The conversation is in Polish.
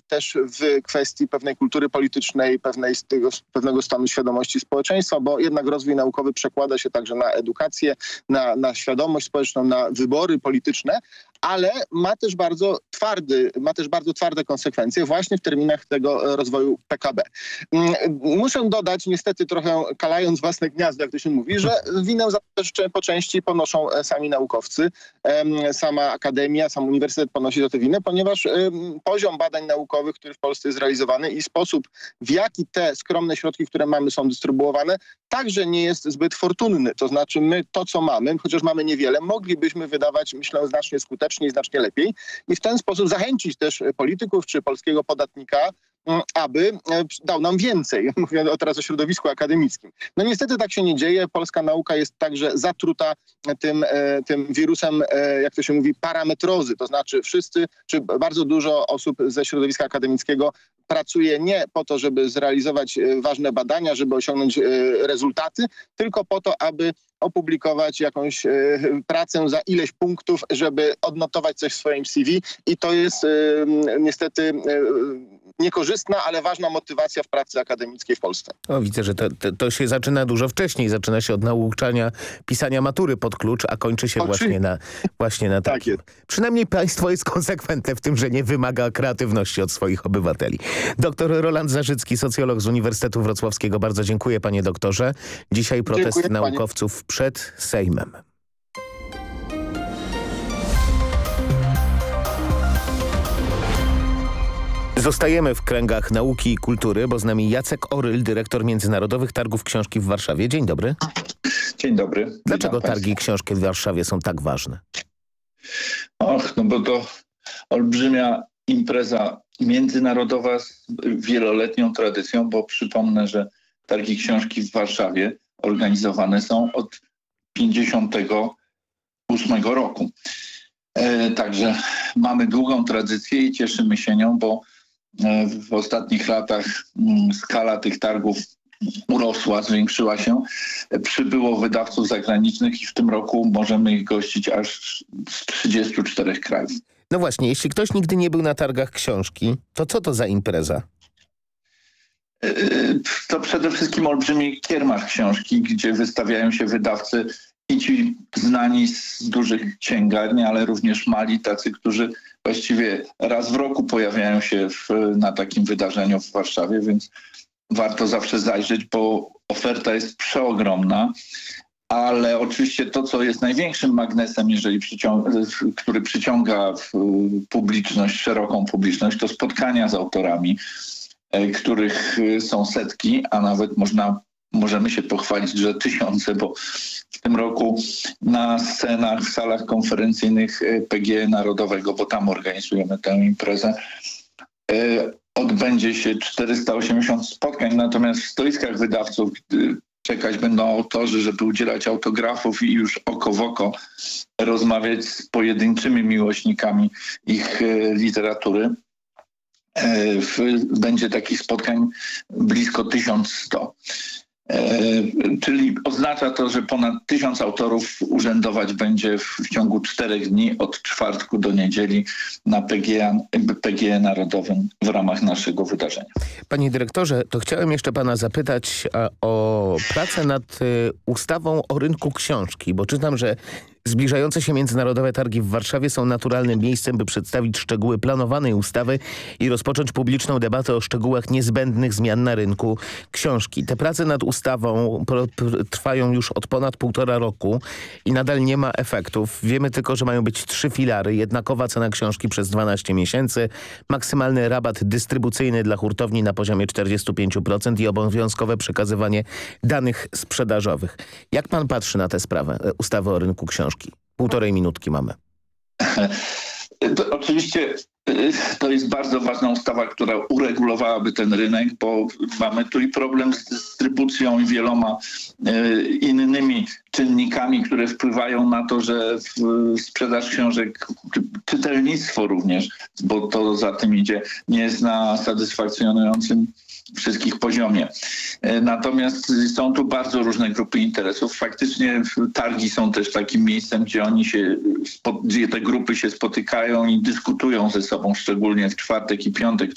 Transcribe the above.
też w kwestii pewnej kultury politycznej, pewnego stanu świadomości społeczeństwa, bo jednak rozwój naukowy przekłada się także na edukację, na świadomość społeczną, na wybory polityczne, ale ma też bardzo twarde konsekwencje właśnie w terminach tego rozwoju PKB. Muszę dodać, niestety trochę kalając własne gniazdo, jak to się mówi, że winę za to też po części ponoszą sami naukowcy, sama akademia, sam uniwersytet ponosi za tę winę, ponieważ poziom badań naukowych, który w Polsce jest realizowany i sposób, w jaki te skromne środki, które mamy, są dystrybuowane, także nie jest zbyt fortunny. To znaczy my to, co mamy, chociaż mamy niewiele, moglibyśmy wydawać, myślę, znacznie skuteczniej, znacznie lepiej i w ten sposób zachęcić też polityków czy polskiego podatnika, aby dał nam więcej. Mówię teraz o środowisku akademickim. No niestety tak się nie dzieje. Polska nauka jest także zatruta tym wirusem, jak to się mówi, parametrozy. To znaczy wszyscy, czy bardzo dużo osób ze środowiska akademickiego pracuje nie po to, żeby zrealizować ważne badania, żeby osiągnąć rezultaty, tylko po to, aby opublikować jakąś pracę za ileś punktów, żeby odnotować coś w swoim CV i to jest niestety niekorzystna, ale ważna motywacja w pracy akademickiej w Polsce. O, widzę, że to się zaczyna dużo wcześniej. Zaczyna się od nauczania pisania matury pod klucz, a kończy się właśnie na takim. Tak. Przynajmniej państwo jest konsekwentne w tym, że nie wymaga kreatywności od swoich obywateli. Doktor Roland Zarzycki, socjolog z Uniwersytetu Wrocławskiego. Bardzo dziękuję, panie doktorze. Dzisiaj protest naukowców przed Sejmem. Zostajemy w kręgach nauki i kultury, bo z nami Jacek Oryl, dyrektor Międzynarodowych Targów Książki w Warszawie. Dzień dobry. Dzień dobry. Dlaczego targi książki w Warszawie są tak ważne? No bo to olbrzymia impreza międzynarodowa z wieloletnią tradycją, bo przypomnę, że targi książki w Warszawie organizowane są od 1958 roku. Także mamy długą tradycję i cieszymy się nią, bo w ostatnich latach skala tych targów urosła, zwiększyła się. Przybyło wydawców zagranicznych i w tym roku możemy ich gościć aż z 34 krajów. No właśnie, jeśli ktoś nigdy nie był na targach książki, to co to za impreza? To przede wszystkim olbrzymi kiermasz książki, gdzie wystawiają się wydawcy i ci znani z dużych księgarni, ale również mali, tacy, którzy właściwie raz w roku pojawiają się na takim wydarzeniu w Warszawie, więc warto zawsze zajrzeć, bo oferta jest przeogromna. Ale oczywiście to, co jest największym magnesem, który przyciąga publiczność, szeroką publiczność, to spotkania z autorami, których są setki, a nawet możemy się pochwalić, że tysiące, bo w tym roku na scenach, w salach konferencyjnych PGE Narodowego, bo tam organizujemy tę imprezę, odbędzie się 480 spotkań, natomiast w stoiskach wydawców czekać będą autorzy, żeby udzielać autografów i już oko w oko rozmawiać z pojedynczymi miłośnikami ich literatury. Będzie takich spotkań blisko 1100. Czyli oznacza to, że ponad 1000 autorów urzędować będzie w ciągu 4 dni od czwartku do niedzieli na PGE Narodowym w ramach naszego wydarzenia. Panie dyrektorze, to chciałem jeszcze pana zapytać o pracę nad ustawą o rynku książki, bo czytam, że zbliżające się międzynarodowe targi w Warszawie są naturalnym miejscem, by przedstawić szczegóły planowanej ustawy i rozpocząć publiczną debatę o szczegółach niezbędnych zmian na rynku książki. Te prace nad ustawą trwają już od ponad 1,5 roku i nadal nie ma efektów. Wiemy tylko, że mają być 3 filary. Jednakowa cena książki przez 12 miesięcy, maksymalny rabat dystrybucyjny dla hurtowni na poziomie 45% i obowiązkowe przekazywanie danych sprzedażowych. Jak pan patrzy na tę sprawę, ustawę o rynku książki? 1,5 minutki mamy. To oczywiście to jest bardzo ważna ustawa, która uregulowałaby ten rynek, bo mamy tu i problem z dystrybucją i wieloma innymi czynnikami, które wpływają na to, że sprzedaż książek, czytelnictwo również, bo to za tym idzie, nie jest na satysfakcjonującym wszystkich poziomie. Natomiast są tu bardzo różne grupy interesów. Faktycznie targi są też takim miejscem, gdzie te grupy się spotykają i dyskutują ze sobą, szczególnie w czwartek i piątek.